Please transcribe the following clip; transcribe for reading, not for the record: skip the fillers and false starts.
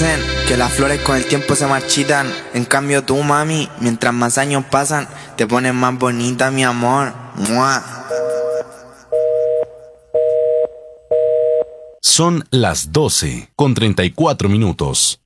dicen que las flores con el tiempo se marchitan. En cambio tú, mami, mientras más años pasan, te pones más bonita, mi amor. ¡Mua! Son las 12:34.